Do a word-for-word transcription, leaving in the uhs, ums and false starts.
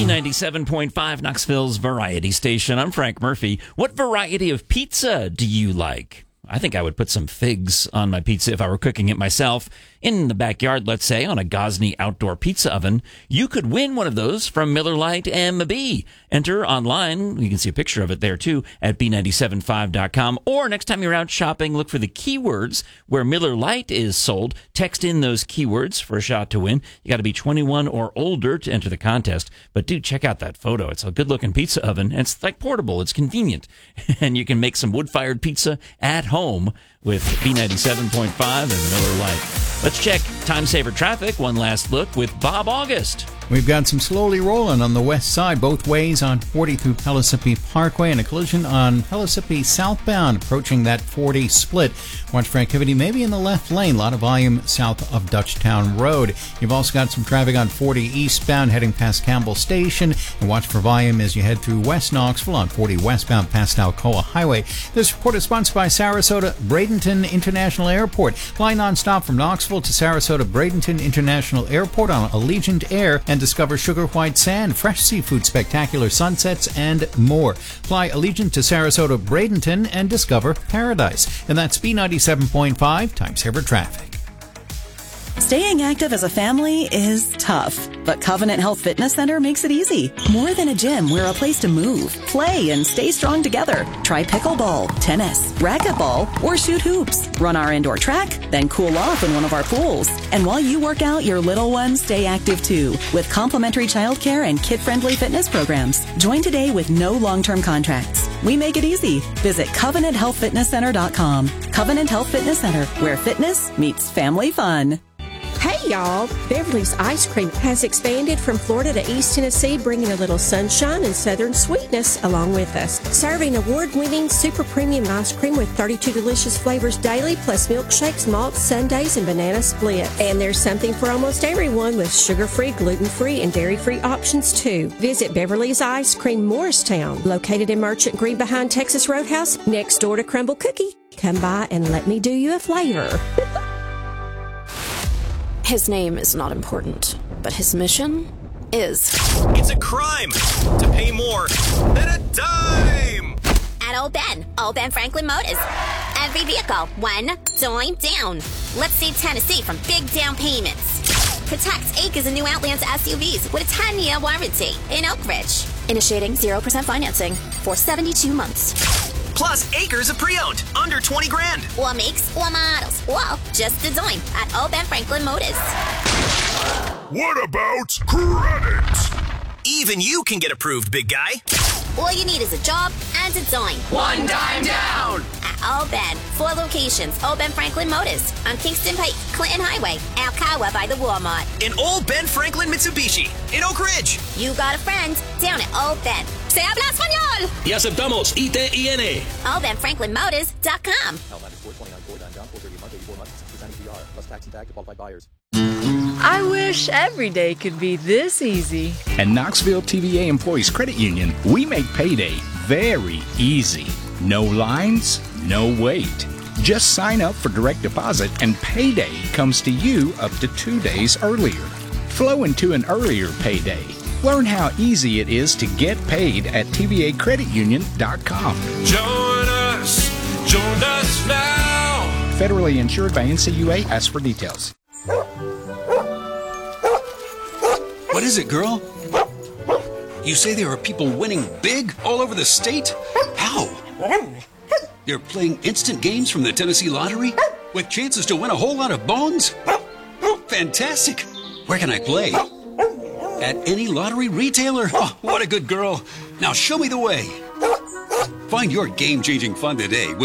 B ninety-seven point five, Knoxville's Variety Station. I'm Frank Murphy. What variety of pizza do you like? I think I would put some figs on my pizza if I were cooking it myself. In the backyard, let's say, on a Gosney outdoor pizza oven. You could win one of those from Miller Lite M B. Enter online, you can see a picture of it there too, at B nine seven five dot com. Or next time you're out shopping, look for the keywords where Miller Lite is sold. Text in those keywords for a shot to win. You got to be twenty-one or older to enter the contest. But dude, check out that photo. It's a good-looking pizza oven. And it's like portable. It's convenient. And you can make some wood-fired pizza at home with B ninety-seven point five and Miller Lite. Let's check time saver traffic. One last look with Bob August. We've got some slowly rolling on the west side, both ways on forty through Pellissippi Parkway, and a collision on Pellissippi southbound, approaching that forty split. Watch for activity maybe in the left lane. A lot of volume south of Dutchtown Road. You've also got some traffic on forty eastbound heading past Campbell Station, and watch for volume as you head through West Knoxville on forty westbound past Alcoa Highway. This report is sponsored by Sarasota Bradenton International Airport. Fly nonstop from Knoxville to Sarasota Bradenton International Airport on Allegiant Air and discover sugar white sand, fresh seafood, spectacular sunsets, and more. Fly Allegiant to Sarasota Bradenton and discover paradise. And that's B ninety-seven point five, Time Saver Traffic. Staying active as a family is tough, but Covenant Health Fitness Center makes it easy. More than a gym, we're a place to move, play, and stay strong together. Try pickleball, tennis, racquetball, or shoot hoops. Run our indoor track, then cool off in one of our pools. And while you work out, your little ones stay active too, with complimentary childcare and kid-friendly fitness programs. Join today with no long-term contracts. We make it easy. Visit Covenant Health Fitness Center dot com. Covenant Health Fitness Center, where fitness meets family fun. Hey y'all, Beverly's Ice Cream has expanded from Florida to East Tennessee, bringing a little sunshine and southern sweetness along with us. Serving award-winning super premium ice cream with thirty-two delicious flavors daily, plus milkshakes, malts, sundaes, and banana split. And there's something for almost everyone with sugar-free, gluten-free, and dairy-free options too. Visit Beverly's Ice Cream Morristown, located in Merchant Green behind Texas Roadhouse, next door to Crumble Cookie. Come by and let me do you a flavor. His name is not important, but his mission is. It's a crime to pay more than a dime! At Old Ben, Old Ben Franklin Motors. Every vehicle, one dime down. Let's save Tennessee from big down payments. Protect acres of new Outlands S U Vs with a ten-year warranty in Oak Ridge. Initiating zero percent financing for seventy-two months. Plus acres of pre-owned, under twenty grand. Or makes, or models, or just a dime at Old Ben Franklin Motors. What about credit? Even you can get approved, big guy. All you need is a job and a dime. One dime down! At Old Ben, four locations, Old Ben Franklin Motors, on Kingston Pike, Clinton Highway, Alcoa by the Walmart. In Old Ben Franklin Mitsubishi, in Oak Ridge. You got a friend down at Old Ben. Se habla español! Y aceptamos I T I N. Old Ben Franklin Motors dot com. I wish every day could be this easy. At Knoxville T V A Employees Credit Union, we make payday very easy. No lines, no wait. Just sign up for direct deposit and payday comes to you up to two days earlier. Flow into an earlier payday. Learn how easy it is to get paid at T V A credit union dot com. Join us, join us now. Federally insured by N C U A. Ask for details. What is it, girl? You say there are people winning big all over the state? How? They're playing instant games from the Tennessee Lottery with chances to win a whole lot of bones? Fantastic! Where can I play? At any lottery retailer? Oh, what a good girl. Now show me the way. Find your game-changing fun today.